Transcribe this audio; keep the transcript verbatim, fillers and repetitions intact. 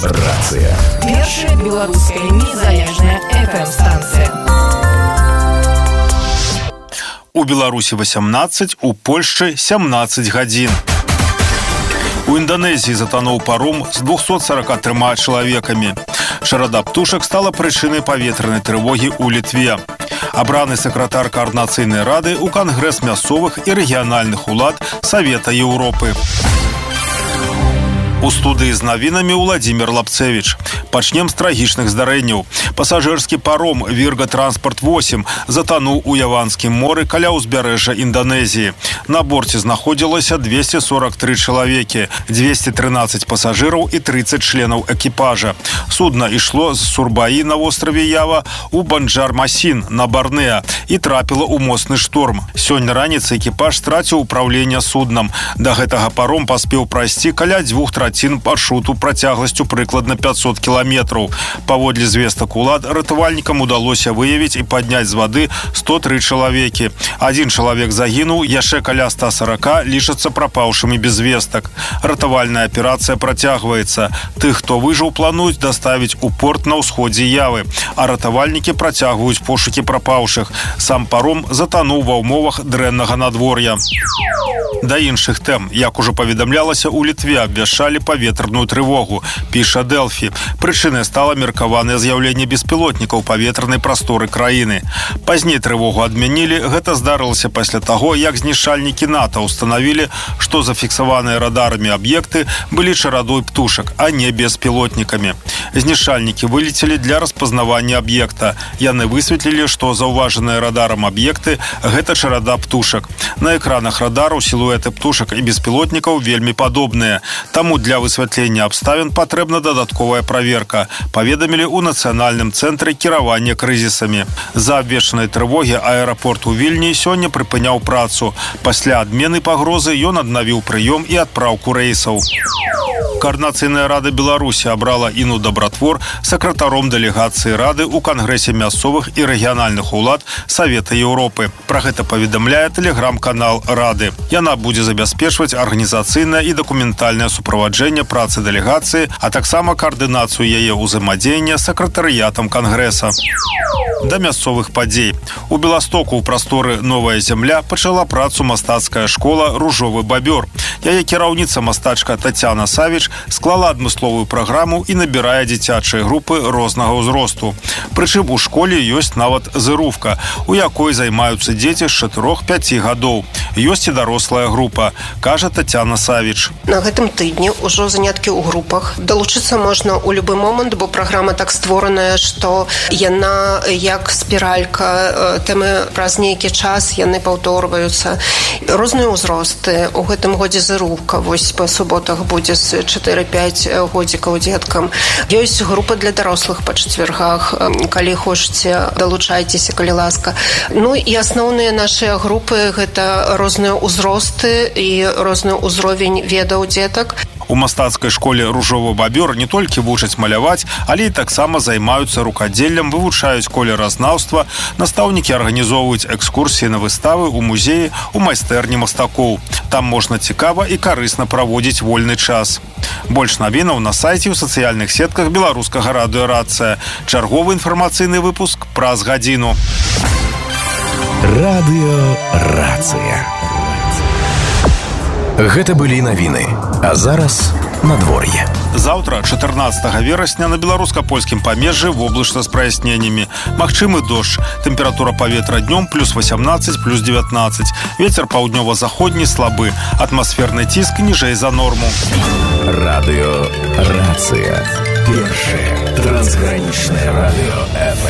Рацыя. Першая беларуская незалежная эф эм-станцыя. У Беларусі васямнаццаць, у Польшчы сямнаццаць гадзін. У Інданезіі затонуў паром з двухсот сорока трёма чалавекамі. Чарада птушак стала прычынай паветранай трывогі ў Літве. Абраны сакратар каардынацыйнай рады ў Кангрэс мясцовых і рэгіянальных улад Савета Еўропы. У студыі з навінамі Уладзімір Лапцевіч. Пачнем з трагічных здарэнняў. Пасажырскі паром «Вірга Транспорт восемь» затонуў у Яванскім моры каля ўзбярэжжа Інданезіі. На борце знаходзілася двести сорок три чалавекі, двести тринадцать пасажыраў і тридцать членаў экіпажа. Судна ішло з Сурбаі на востраве Ява у Банджар-Масін на Барнеа і трапіла ў моцны шторм. Сёння раніцай экіпаж страціў управленне суднам. Да гэтага паром паспеў прайсці каля дзвюх трацін маршруту працягласцю прыкладна пятьсот кіламетраў. Паводле звестак улад, ратавальнікам удалося выявіць і падняць з вады сто три чалавекі. Адзін чалавек загінуў, яшчэ каля ста сорока лічацца прапаўшымі без вестак. Ратавальная аперацыя працягваецца. Тых, хто выжыў, плануюць даставіць у порт на ўсходзе Явы, а ратавальнікі працягваюць пошукі прапаўшых. Сам паром затонуў ва ўмовах дрэннага надвор'я. Да іншых тэм, як ужо паведамлялася, у Літве абвяшчалі паветраную трывогу, піша Дэлфі. Прычынай стала меркаванае з'яўленне беспілотнікаў паветранай прасторы краіны. Пазней трывогу адмянілі. Гэта здарылася пасля таго, як знішчальнікі НАТО ўстанавілі, што зафіксаваныя радарамі аб'екты былі чарадой птушак, а не беспілотнікамі. Знішчальнікі вылецелі для распазнавання аб'екта. Яны высветлілі, што заўважаныя радарам аб'екты – гэта чарада птушак. На экранах радару сілуэты птушак і беспілотнікаў вельмі падобныя. Таму для высвятлення абставін патрэбна дадатковая праверка, паведамілі ў Нацыянальным цэнтры кіравання крызісамі. За абвешчанай трывогі аэрапорт у Вільні сёння прыпыняў працу. Пасля адмены пагрозы ён аднавіў прыём і адпраўку рэйсаў. Каардынацыйная рада Беларусі абрала Іну Дабратвор сакратаром дэлегацыі рады ў Кангрэсе мясцовых і рэгіянальных улад Савета Еўропы. Пра гэта паведамляе тэлеграм-канал рады. Яна будзе забяспечваць арганізацыйнае і дакументальнае суправаджэнне працы дэлегацыі, а таксама каардынацыю яе ўзаемадзеяння з сакратарыятам Кангрэса. Да мясцовых падзей. У Беластоку ў прасторы «Новая зямля» пачала працу мастацкая школа «Ружовы бабёр». Яе кіраўніца мастачка Тацяна Савіч склала адмысловую праграму і набірае дзіцячыя групы рознага ўзросту. Прычым у школе ёсць нават зырувка, у якой займаюцца дзеці з чатырох-пяці гадоў. Ёсць і дарослая група, кажа Тацяна Савіч. На гэтым тыдні ўжо заняткі ў групах. Далучыцца можна ў любы момант, бо праграма так створаная, што яна як спіралька, тэмы праз нейкі час яны паўторваюцца. Розныя ўзросты. У гэтым годзе зырувка. Вось па суботах будзе з чатыры-пяць годзікаў дзеткам. Ёсць група для дарослых па чацвяргах. Калі хочаце, далучайцеся, калі ласка. Ну і асноўныя нашыя групы – гэта розныя ўзросты і розны ўзровень ведаў дзетак. У мастацкай школе «Ружовы бабёр» не толькі вучаць маляваць, але і таксама займаюцца рукадзеллем, вывучаюць колеразнаўства, настаўнікі арганізоўваюць экскурсіі на выставы ў музеі, у майстэрні мастакоў. Там можна цікава і карысна праводзіць вольны час. Больш навінаў на сайце ў сацыяльных сетках беларускага радыё «Рацыя». Чарговы інфармацыйны выпуск праз гадзіну. Радыё «Рацыя». Гэта былі навіны. А зараз надвор'е. Заўтра, чатырнаццатага верасня, на беларуска-польскім памежжы воблачна з праясненнямі. Магчымы дождж. Тэмпература паветра днём плюс васямнаццаць, плюс дзевятнаццаць. Вецер паўднёва-заходні слабы. Атмасферны ціск ніжэй за норму. Радыё «Рацыя». Першае трансгранічнае радыё эф эм.